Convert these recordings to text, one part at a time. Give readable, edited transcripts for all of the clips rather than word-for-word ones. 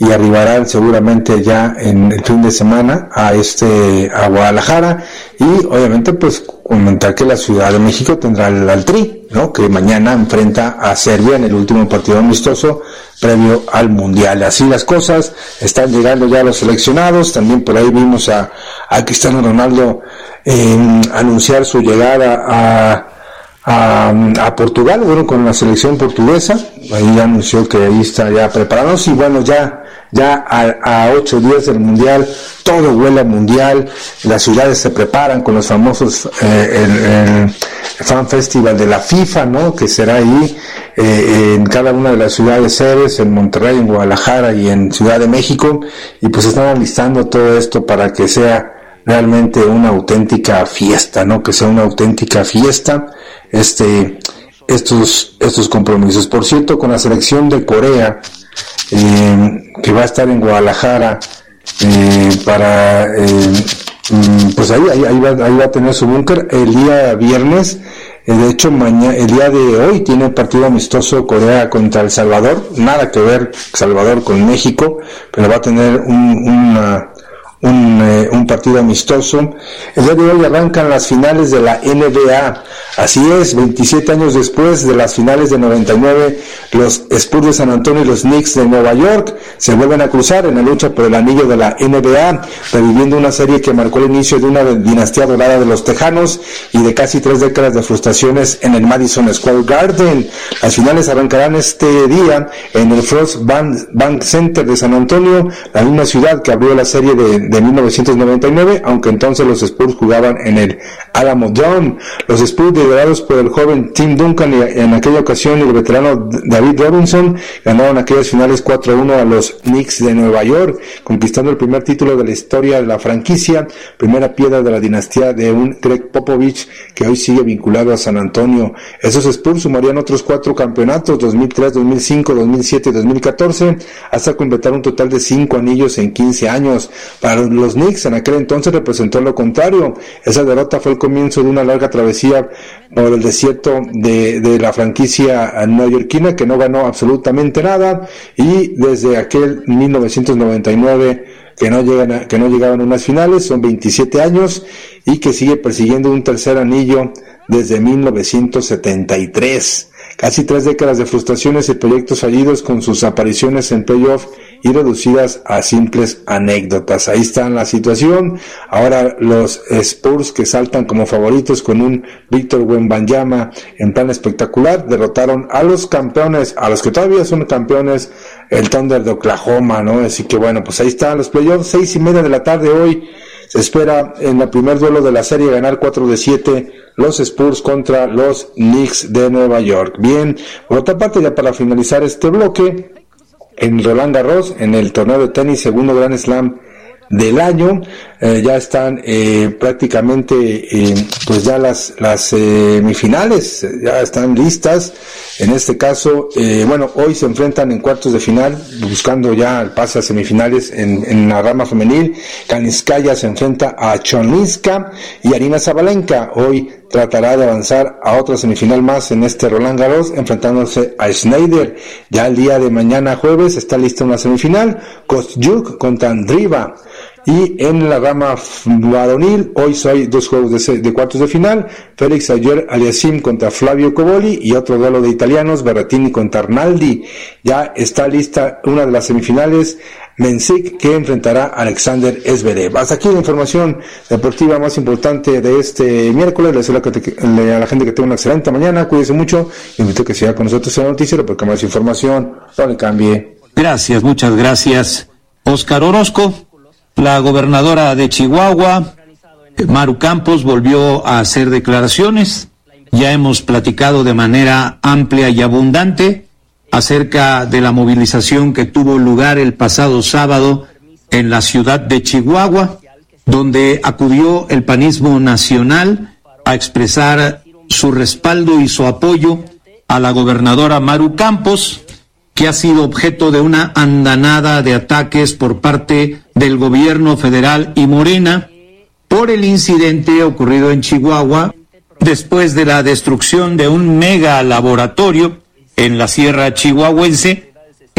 y arribarán seguramente ya en el fin de semana a Guadalajara, y obviamente pues comentar que la Ciudad de México tendrá al Tri, ¿no?, que mañana enfrenta a Serbia en el último partido amistoso previo al Mundial. Así las cosas, están llegando ya los seleccionados. También por ahí vimos a Cristiano Ronaldo anunciar su llegada a Portugal, bueno, con la selección portuguesa. Ahí anunció que ahí está ya preparados, y bueno, ya a 8 días del Mundial, todo huele a Mundial. Las ciudades se preparan con los famosos el Fan Festival de la FIFA, ¿no?, que será ahí en cada una de las ciudades sedes, en Monterrey, en Guadalajara y en Ciudad de México, y pues están alistando todo esto para que sea realmente una auténtica fiesta, ¿no?, que sea una auténtica fiesta estos compromisos. Por cierto, con la selección de Corea, que va a estar en Guadalajara, pues ahí va a tener su búnker el día viernes. De hecho, el día de hoy tiene un partido amistoso Corea contra El Salvador. Nada que ver Salvador con México, pero va a tener un partido amistoso. El día de hoy arrancan las finales de la NBA. Así es, 27 años después de las finales de 99, los Spurs de San Antonio y los Knicks de Nueva York se vuelven a cruzar en la lucha por el anillo de la NBA, reviviendo una serie que marcó el inicio de una dinastía dorada de los Tejanos y de casi 3 décadas de frustraciones en el Madison Square Garden. Las finales arrancarán este día en el Frost Bank Center de San Antonio, la misma ciudad que abrió la serie de 1999, aunque entonces los Spurs jugaban en el Alamo Dome. Los Spurs, liderados por el joven Tim Duncan y en aquella ocasión el veterano David Robinson, ganaron aquellas finales 4-1 a los Knicks de Nueva York, conquistando el primer título de la historia de la franquicia, primera piedra de la dinastía de un Greg Popovich que hoy sigue vinculado a San Antonio. Esos Spurs sumarían otros 4 campeonatos, 2003, 2005, 2007 y 2014, hasta completar un total de 5 anillos en 15 años. Para los Knicks en aquel entonces representó lo contrario. Esa derrota fue el comienzo de una larga travesía por el desierto de la franquicia neoyorquina, que no ganó absolutamente nada, y desde aquel 1999 que no llegaban a unas finales, son 27 años, y que sigue persiguiendo un tercer anillo desde 1973. Casi 3 décadas de frustraciones y proyectos fallidos, con sus apariciones en playoff y reducidas a simples anécdotas. Ahí está la situación. Ahora los Spurs, que saltan como favoritos con un Víctor Wembanyama en plan espectacular, derrotaron a los campeones, a los que todavía son campeones, el Thunder de Oklahoma, ¿no? Así que bueno, pues ahí están los playoffs. 6:30 de la tarde hoy. Se espera en el primer duelo de la serie ganar 4 de 7 los Spurs contra los Knicks de Nueva York. Bien, por otra parte, ya para finalizar este bloque, en Roland Garros, en el torneo de tenis, segundo Grand Slam del año, ya están prácticamente pues ya las semifinales ya están listas. En este caso, hoy se enfrentan en cuartos de final, buscando ya el pase a semifinales en la rama femenil. Kaniskaya se enfrenta a Chonlinska, y Arina Sabalenka hoy tratará de avanzar a otra semifinal más en este Roland Garros, enfrentándose a Schneider. Ya el día de mañana jueves está lista una semifinal, Kostyuk contra Andriva. Y en la rama varonil, hoy hay 2 juegos de cuartos de final, Félix Auger-Aliassime contra Flavio Cobolli, y otro duelo de italianos, Berrettini contra Arnaldi. Ya está lista una de las semifinales, Mensik, que enfrentará a Alexander Zverev. Hasta aquí la información deportiva más importante de este miércoles. Les deseo a la gente que tenga una excelente mañana, cuídense mucho, invito a que siga con nosotros en el noticiero, porque más información no le cambie. Gracias, muchas gracias, Óscar Orozco. La gobernadora de Chihuahua, Maru Campos, volvió a hacer declaraciones. Ya hemos platicado de manera amplia y abundante acerca de la movilización que tuvo lugar el pasado sábado en la ciudad de Chihuahua, donde acudió el panismo nacional a expresar su respaldo y su apoyo a la gobernadora Maru Campos, que ha sido objeto de una andanada de ataques por parte del gobierno federal y Morena por el incidente ocurrido en Chihuahua después de la destrucción de un mega laboratorio en la sierra chihuahuense,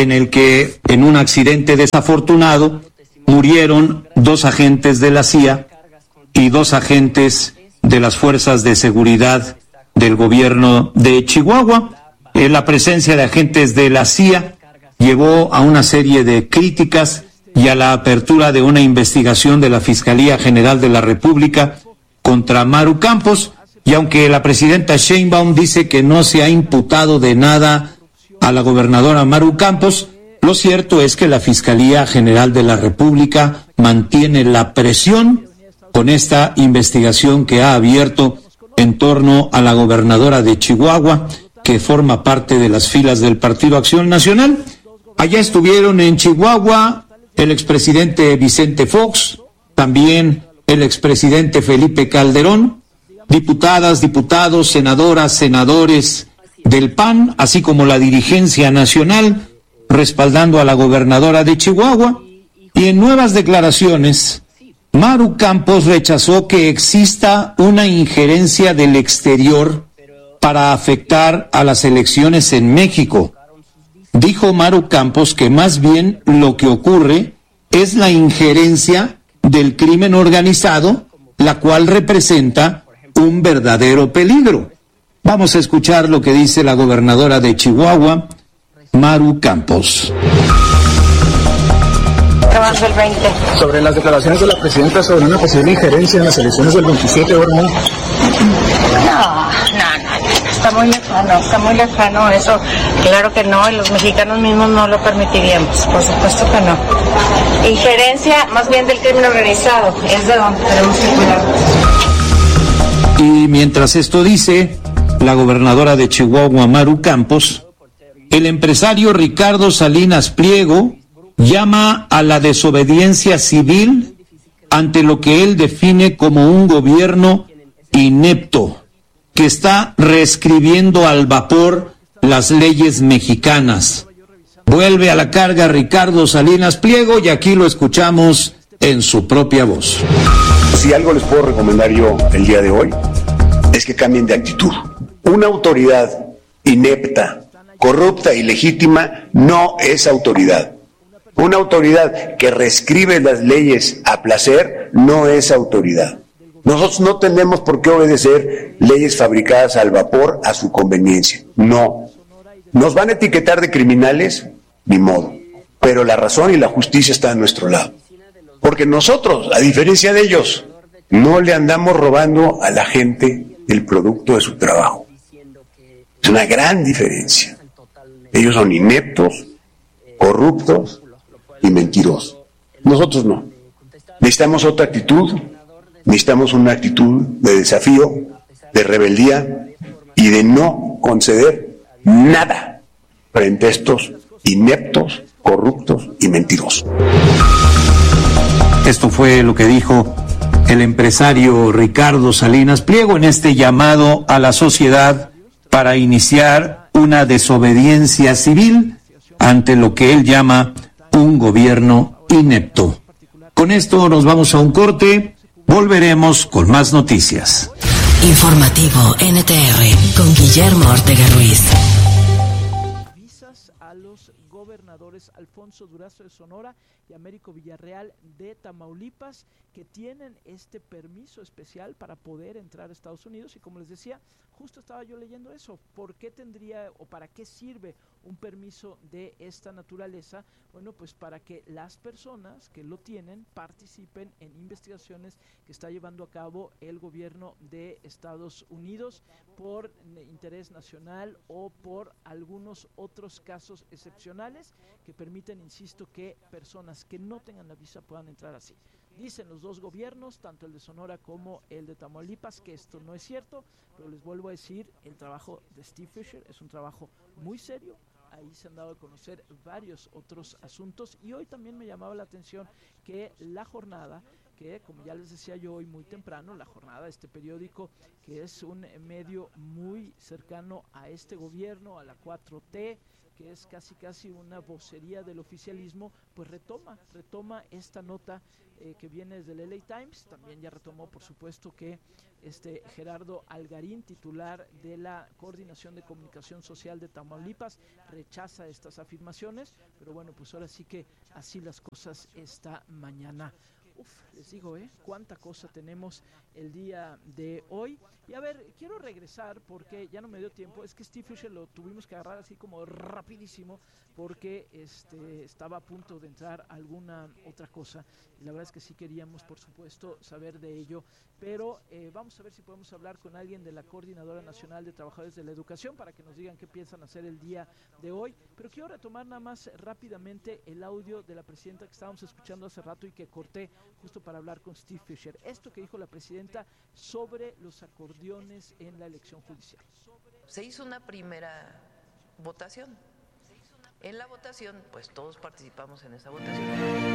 en el que en un accidente desafortunado murieron 2 agentes de la CIA y 2 agentes de las fuerzas de seguridad del gobierno de Chihuahua. La presencia de agentes de la CIA llevó a una serie de críticas y a la apertura de una investigación de la Fiscalía General de la República contra Maru Campos, y aunque la presidenta Sheinbaum dice que no se ha imputado de nada a la gobernadora Maru Campos, lo cierto es que la Fiscalía General de la República mantiene la presión con esta investigación que ha abierto en torno a la gobernadora de Chihuahua, que forma parte de las filas del Partido Acción Nacional. Allá estuvieron en Chihuahua el expresidente Vicente Fox, también el expresidente Felipe Calderón, diputadas, diputados, senadoras, senadores del PAN, así como la dirigencia nacional, respaldando a la gobernadora de Chihuahua. Y en nuevas declaraciones, Maru Campos rechazó que exista una injerencia del exterior para afectar a las elecciones en México. Dijo Maru Campos que más bien lo que ocurre es la injerencia del crimen organizado, la cual representa un verdadero peligro. Vamos a escuchar lo que dice la gobernadora de Chihuahua, Maru Campos. El 20. Sobre las declaraciones de la presidenta sobre una posible injerencia en las elecciones del 27, ¿verdad? No, está muy lejano eso, claro que no, y los mexicanos mismos no lo permitiríamos, por supuesto que no. Injerencia más bien del crimen organizado, es de donde tenemos que cuidarnos. Y mientras esto dice la gobernadora de Chihuahua, Maru Campos, el empresario Ricardo Salinas Pliego llama a la desobediencia civil ante lo que él define como un gobierno inepto, que está reescribiendo al vapor las leyes mexicanas. Vuelve a la carga Ricardo Salinas Pliego y aquí lo escuchamos en su propia voz. Si algo les puedo recomendar yo el día de hoy es que cambien de actitud. Una autoridad inepta, corrupta, ilegítima no es autoridad. Una autoridad que reescribe las leyes a placer no es autoridad. Nosotros no tenemos por qué obedecer leyes fabricadas al vapor a su conveniencia. No. ¿Nos van a etiquetar de criminales? Ni modo. Pero la razón y la justicia están a nuestro lado. Porque nosotros, a diferencia de ellos, no le andamos robando a la gente el producto de su trabajo. Es una gran diferencia. Ellos son ineptos, corruptos y mentirosos. Nosotros no. Necesitamos otra actitud. Necesitamos una actitud de desafío, de rebeldía y de no conceder nada frente a estos ineptos, corruptos y mentirosos. Esto fue lo que dijo el empresario Ricardo Salinas Pliego en este llamado a la sociedad para iniciar una desobediencia civil ante lo que él llama un gobierno inepto. Con esto nos vamos a un corte. Volveremos con más noticias. Informativo NTR con Guillermo Ortega Ruiz. Visas a los gobernadores Alfonso Durazo de Sonora y Américo Villarreal de Tamaulipas, que tienen este permiso especial para poder entrar a Estados Unidos. Y como les decía, justo estaba yo leyendo eso, ¿por qué tendría o para qué sirve un permiso de esta naturaleza? Bueno, pues para que las personas que lo tienen participen en investigaciones que está llevando a cabo el gobierno de Estados Unidos por interés nacional o por algunos otros casos excepcionales que permiten, insisto, que personas que no tengan la visa puedan entrar así. Dicen los dos gobiernos, tanto el de Sonora como el de Tamaulipas, que esto no es cierto, pero les vuelvo a decir, el trabajo de Steve Fisher es un trabajo muy serio. Ahí se han dado a conocer varios otros asuntos y hoy también me llamaba la atención que La Jornada, que como ya les decía yo hoy muy temprano, La Jornada, este periódico que es un medio muy cercano a este gobierno, a la 4T, que es casi una vocería del oficialismo, pues retoma esta nota que viene desde el LA Times. También ya retomó, por supuesto, que Gerardo Algarín, titular de la Coordinación de Comunicación Social de Tamaulipas, rechaza estas afirmaciones, pero bueno, pues ahora sí que así las cosas esta mañana. Les digo, cuánta cosa tenemos el día de hoy. Y a ver, quiero regresar porque ya no me dio tiempo. Es que Steve Fisher lo tuvimos que agarrar así como rapidísimo porque estaba a punto de entrar alguna otra cosa. Y la verdad es que sí queríamos, por supuesto, saber de ello. Pero vamos a ver si podemos hablar con alguien de la Coordinadora Nacional de Trabajadores de la Educación para que nos digan qué piensan hacer el día de hoy. Pero quiero retomar nada más rápidamente el audio de la presidenta que estábamos escuchando hace rato y que corté justo para hablar con Steve Fisher. Esto que dijo la presidenta sobre los acordeones en la elección judicial. Se hizo una primera votación. En la votación, pues todos participamos en esa votación.